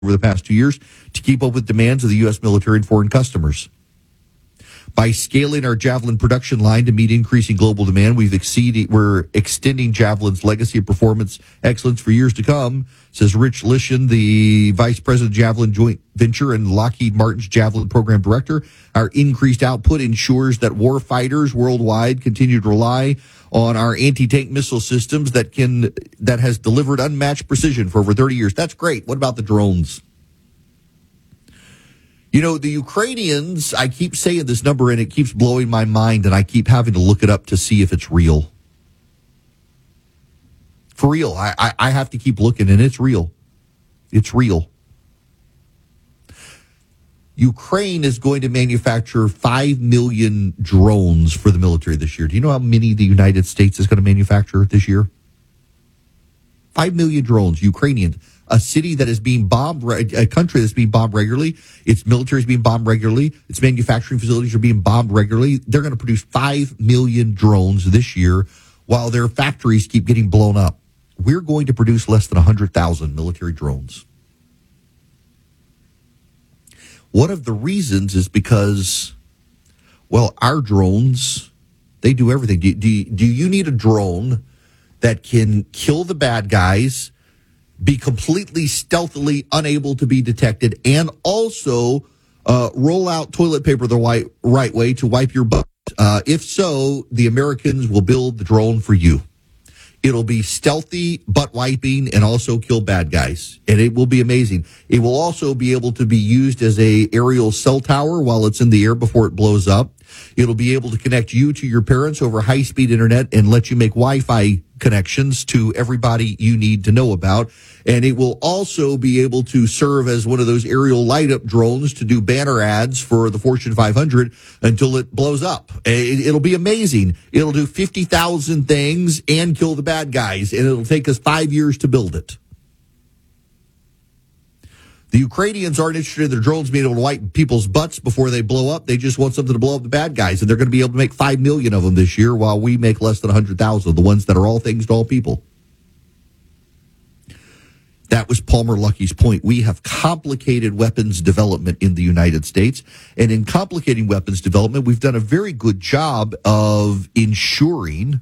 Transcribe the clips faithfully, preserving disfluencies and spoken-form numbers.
over the past two years to keep up with demands of the U S military and foreign customers. By scaling our Javelin production line to meet increasing global demand, we've exceeded, we're extending Javelin's legacy of performance excellence for years to come, says Rich Lishan, the Vice President of Javelin Joint Venture and Lockheed Martin's Javelin Program Director. Our increased output ensures that war fighters worldwide continue to rely on our anti-tank missile systems that can that has delivered unmatched precision for over thirty years. That's great. What about the drones? You know, the Ukrainians, I keep saying this number and it keeps blowing my mind, and I keep having to look it up to see if it's real. For real, I, I, I have to keep looking, and it's real. It's real. Ukraine is going to manufacture five million drones for the military this year. Do you know how many the United States is going to manufacture this year? five million drones, Ukrainian. A city that is being bombed, a country that's being bombed regularly. Its military is being bombed regularly. Its manufacturing facilities are being bombed regularly. They're going to produce five million drones this year while their factories keep getting blown up. We're going to produce less than one hundred thousand military drones. One of the reasons is because, well, our drones, they do everything. Do, do, do you need a drone that can kill the bad guys, be completely stealthily unable to be detected, and also uh, roll out toilet paper the right, right way to wipe your butt? Uh, if so, the Americans will build the drone for you. It'll be stealthy, butt wiping, and also kill bad guys. And it will be amazing. It will also be able to be used as a aerial cell tower while it's in the air before it blows up. It'll be able to connect you to your parents over high-speed internet and let you make Wi-Fi connections to everybody you need to know about. And it will also be able to serve as one of those aerial light-up drones to do banner ads for the Fortune five hundred until it blows up. It, it'll be amazing. It'll do fifty thousand things and kill the bad guys, and it'll take us five years to build it. The Ukrainians aren't interested in their drones being able to wipe people's butts before they blow up. They just want something to blow up the bad guys, and they're going to be able to make five million of them this year while we make less than one hundred thousand, the ones that are all things to all people. That was Palmer Luckey's point. We have complicated weapons development in the United States, and in complicating weapons development, we've done a very good job of ensuring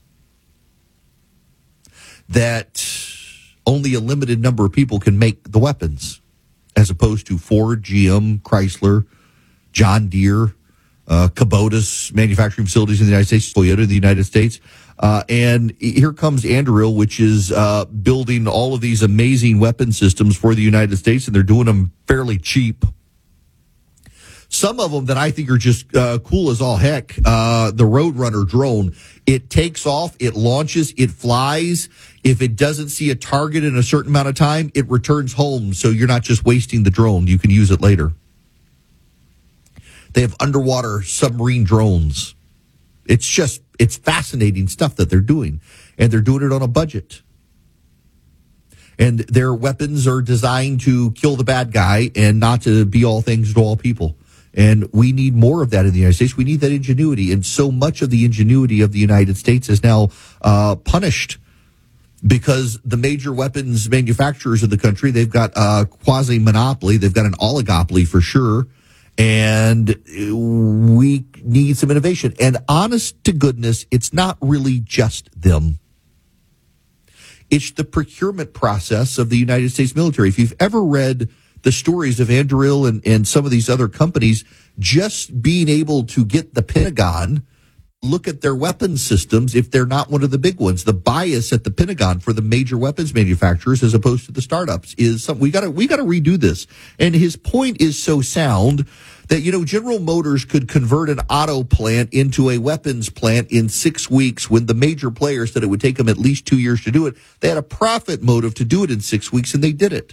that only a limited number of people can make the weapons, as opposed to Ford, G M, Chrysler, John Deere, uh, Kubota's manufacturing facilities in the United States, Toyota in the United States. Uh, and here comes Anduril, which is uh, building all of these amazing weapon systems for the United States, and they're doing them fairly cheap. Some of them that I think are just uh, cool as all heck. Uh, the Roadrunner drone. It takes off, it launches, it flies. If it doesn't see a target in a certain amount of time, it returns home, so you're not just wasting the drone. You can use it later. They have underwater submarine drones. It's just, it's fascinating stuff that they're doing, and they're doing it on a budget. And their weapons are designed to kill the bad guy and not to be all things to all people. And we need more of that in the United States. We need that ingenuity. And so much of the ingenuity of the United States is now uh, punished because the major weapons manufacturers of the country, they've got a quasi-monopoly. They've got an oligopoly for sure. And we need some innovation. And honest to goodness, it's not really just them. It's the procurement process of the United States military. If you've ever read the stories of Anduril and, and some of these other companies, just being able to get the Pentagon look at their weapons systems, if they're not one of the big ones, the bias at the Pentagon for the major weapons manufacturers as opposed to the startups is something we got to we got to redo this. And his point is so sound that, you know, General Motors could convert an auto plant into a weapons plant in six weeks when the major players said it would take them at least two years to do it. They had a profit motive to do it in six weeks, and they did it.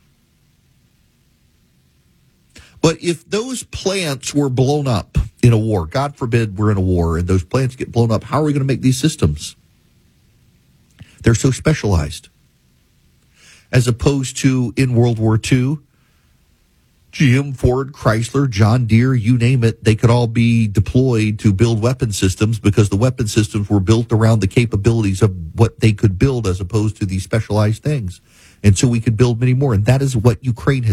But if those plants were blown up in a war, God forbid we're in a war and those plants get blown up, how are we going to make these systems? They're so specialized. As opposed to in World War Two, G M, Ford, Chrysler, John Deere, you name it, they could all be deployed to build weapon systems because the weapon systems were built around the capabilities of what they could build as opposed to these specialized things. And so we could build many more. And that is what Ukraine has